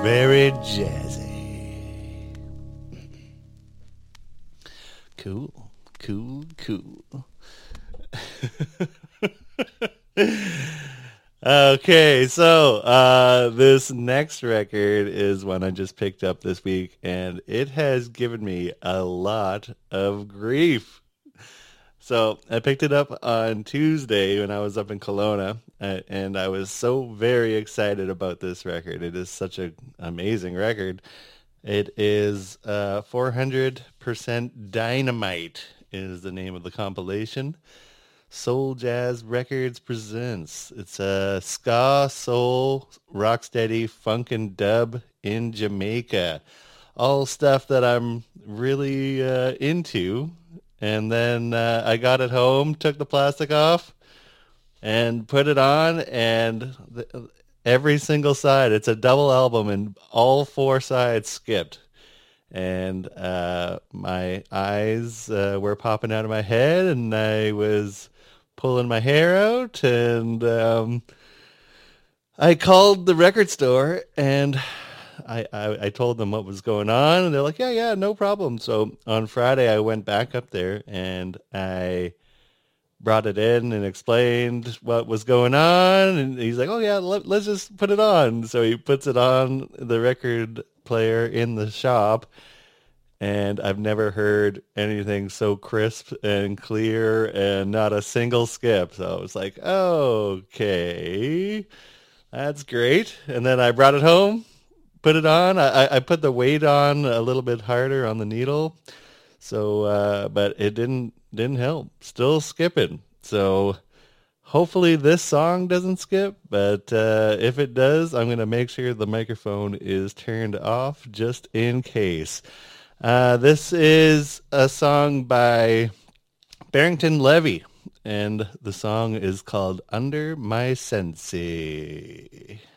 very jazzy. Cool, cool, cool. Okay, so this next record is one I just picked up this week, and it has given me a lot of grief. So I picked it up on Tuesday when I was up in Kelowna, and I was so very excited about this record. It is such an amazing record. It is 400% Dynamite is the name of the compilation. Soul Jazz Records presents. It's a ska, soul, rocksteady, funk and dub in Jamaica. All stuff that I'm really into. And then I got it home, took the plastic off, and put it on, and every single side, it's a double album, and all four sides skipped. And my eyes were popping out of my head, and I was pulling my hair out, and I called the record store, and I told them what was going on, and they're like, yeah, no problem. So on Friday, I went back up there, and I brought it in and explained what was going on, and he's like, oh yeah, let's just put it on. So he puts it on the record player in the shop, and I've never heard anything so crisp and clear and not a single skip. So I was like, okay, that's great. And then I brought it home, put it on. I put the weight on a little bit harder on the needle. So, but it didn't help. Still skipping. So hopefully this song doesn't skip, but if it does, I'm going to make sure the microphone is turned off just in case. This is a song by Barrington Levy, and the song is called Under My Sensei.